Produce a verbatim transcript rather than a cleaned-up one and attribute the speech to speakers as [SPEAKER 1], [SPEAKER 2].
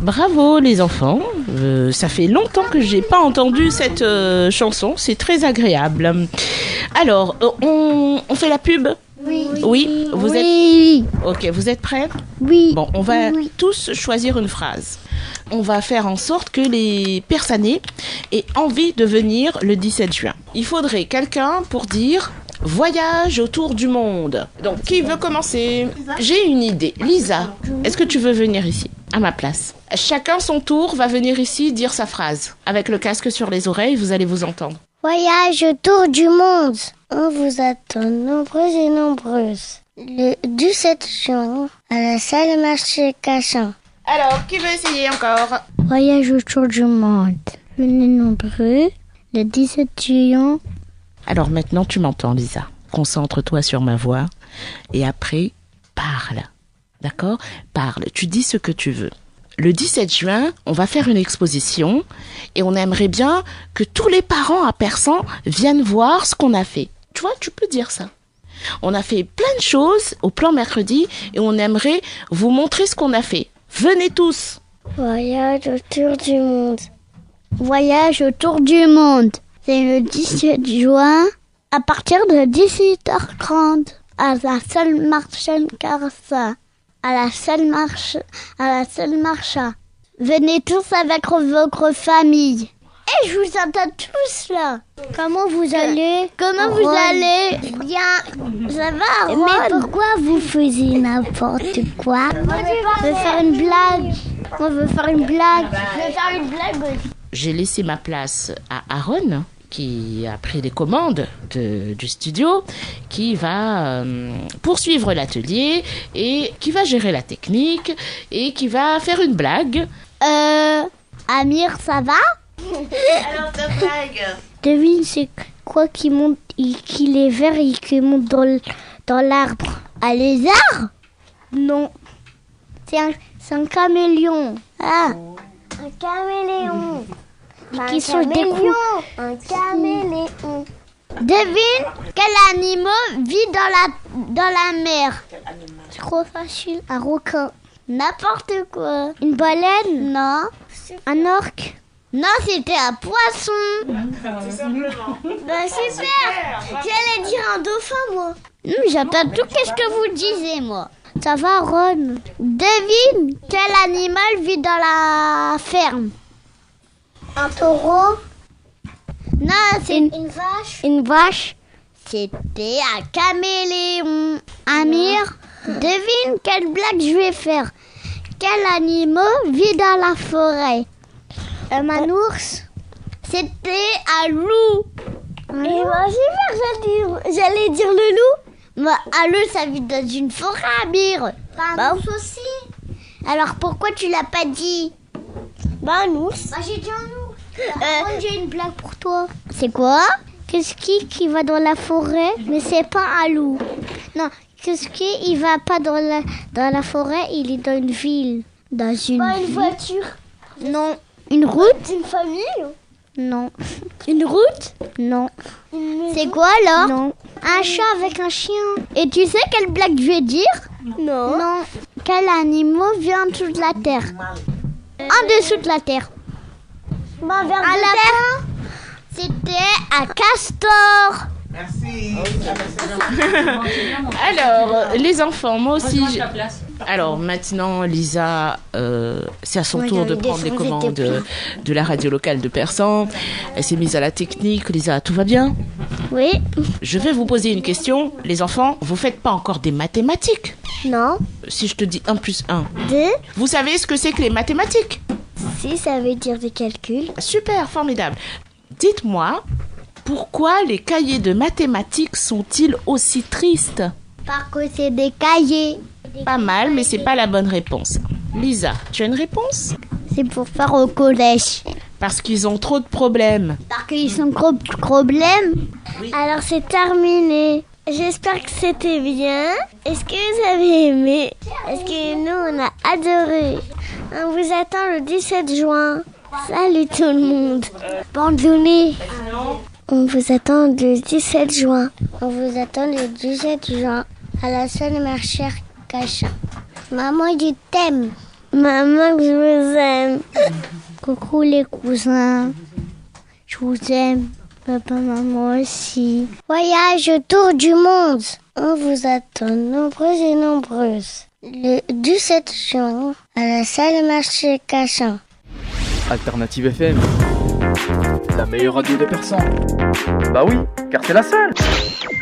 [SPEAKER 1] Bravo les enfants, euh, ça fait longtemps que j'ai pas entendu cette euh, chanson, c'est très agréable. Alors, euh, on, on fait la pub ?
[SPEAKER 2] Oui.
[SPEAKER 1] Oui, vous
[SPEAKER 2] oui.
[SPEAKER 1] êtes... Ok, vous êtes prêts ?
[SPEAKER 2] Oui.
[SPEAKER 1] Bon, on va
[SPEAKER 2] oui.
[SPEAKER 1] tous choisir une phrase. On va faire en sorte que les personnes aient envie de venir le dix-sept juin. Il faudrait quelqu'un pour dire « Voyage autour du monde ». Donc, qui veut commencer ? J'ai une idée. Lisa, est-ce que tu veux venir ici, à ma place ? Chacun son tour va venir ici dire sa phrase. Avec le casque sur les oreilles, vous allez vous entendre.
[SPEAKER 2] Voyage autour du monde. On vous attend nombreuses et nombreuses. Le dix-sept juin, à la salle marché Cachan.
[SPEAKER 1] Alors, qui veut essayer encore ?
[SPEAKER 2] Voyage autour du monde. Venez nombreux, le dix-sept juin.
[SPEAKER 1] Alors maintenant, tu m'entends, Lisa. Concentre-toi sur ma voix. Et après, parle. D'accord ? Parle. Tu dis ce que tu veux. Le dix-sept juin, on va faire une exposition et on aimerait bien que tous les parents à Persan viennent voir ce qu'on a fait. Tu vois, tu peux dire ça. On a fait plein de choses au plan mercredi et on aimerait vous montrer ce qu'on a fait. Venez tous.
[SPEAKER 2] Voyage autour du monde. Voyage autour du monde. C'est le dix-sept juin à partir de dix-huit heures trente à la salle Marcel Carassa. À la salle marche, à la salle Marcha. Venez tous avec votre famille. Et je vous attends tous là. Comment vous allez ? Comment Ron. Vous allez ? Bien. Ça va, Ron ? Mais pourquoi vous faisiez n'importe quoi ? On veut faire une blague. On veut faire une blague. Je veux faire une blague aussi.
[SPEAKER 1] J'ai laissé ma place à Aaron, qui a pris les commandes de, du studio, qui va euh, poursuivre l'atelier et qui va gérer la technique et qui va faire une blague.
[SPEAKER 2] Euh, Amir, ça va ?
[SPEAKER 1] Alors ta blague ?
[SPEAKER 2] Devine, c'est quoi qui monte, qui est vert et qui monte dans, dans l'arbre ? Un lézard ? Non. C'est un, c'est un caméléon. Ah, un caméléon. Qui sont des coups. Un caméléon. Devine quel animal vit dans la, dans la mer. C'est trop facile. Un requin. N'importe quoi. Une baleine. Non. Un orque. Non, c'était un poisson.
[SPEAKER 1] Tout simplement.
[SPEAKER 2] Bah, super. J'allais dire un dauphin, moi. Hum, j'entends tout. Qu'est-ce que vous disiez, moi? Ça va, Ron? Devine quel animal vit dans la ferme. Un taureau? Non, c'est une, une vache. Une vache. C'était un caméléon. Amir, devine quelle blague je vais faire. Quel animal vit dans la forêt? Un manours. C'était un loup. Un Et moi, super, j'allais dire, j'allais dire le loup. Bah, un loup, ça vit dans une forêt, Amir. Un bah, ours aussi. Alors pourquoi tu l'as pas dit? Bah, un ours. Bah, j'ai dit un ours. Euh, j'ai une blague pour toi. C'est quoi? Qu'est-ce qui, qui va dans la forêt, mais c'est pas un loup? Non, qu'est-ce qui il va pas dans la, dans la forêt, il est dans une ville. Dans une Pas ville. Une voiture? Non. Une route? Une famille? Non. Une route? Non. C'est quoi alors? Non. Un chat avec un chien. Et tu sais quelle blague je vais dire? Non. Non. Quel animal vit en dessous de la terre? En dessous de la terre. Bah, vers un lapin. C'était un castor.
[SPEAKER 3] Merci.
[SPEAKER 1] Alors, les enfants, moi aussi. J'ai... Alors maintenant, Lisa, euh, c'est à son ouais, tour de prendre les commandes de, de la radio locale de Persan. Elle s'est mise à la technique. Lisa, tout va bien?
[SPEAKER 2] Oui.
[SPEAKER 1] Je vais vous poser une question. Les enfants, vous faites pas encore des mathématiques?
[SPEAKER 2] Non.
[SPEAKER 1] Si je te dis un plus un.
[SPEAKER 2] deux.
[SPEAKER 1] Vous savez ce que c'est que les mathématiques?
[SPEAKER 2] Si, ça veut dire des calculs.
[SPEAKER 1] Super, formidable. Dites-moi, pourquoi les cahiers de mathématiques sont-ils aussi tristes?
[SPEAKER 2] Parce que c'est des cahiers.
[SPEAKER 1] Pas mal, mais c'est pas la bonne réponse. Lisa, tu as une réponse?
[SPEAKER 2] C'est pour faire au collège.
[SPEAKER 1] Parce qu'ils ont trop de problèmes.
[SPEAKER 2] Parce qu'ils ont trop de problèmes? Oui. Alors c'est terminé. J'espère que c'était bien. Est-ce que vous avez aimé? Est-ce que nous, on a adoré? On vous attend le dix-sept juin. Salut tout le monde. Bonne journée. On vous attend le dix-sept juin. On vous attend le dix-sept juin à la salle marché Cachan. Maman, je t'aime. Maman, je vous aime. Coucou les cousins. Je vous aime. Papa, maman aussi. Voyage autour du monde. On vous attend nombreuses et nombreuses. Le dix-sept juin, à la salle marché Cachan.
[SPEAKER 3] Alternative F M, la meilleure radio de Persan. Bah oui, car c'est la seule.